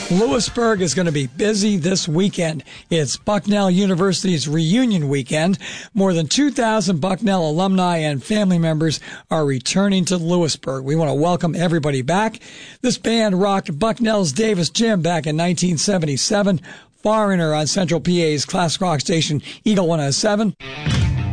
Lewisburg is going to be busy this weekend. It's Bucknell University's reunion weekend. More than 2,000 Bucknell alumni and family members are returning to Lewisburg. We want to welcome everybody back. This band rocked Bucknell's Davis Gym back in 1977. Foreigner on Central PA's classic rock station Eagle 107.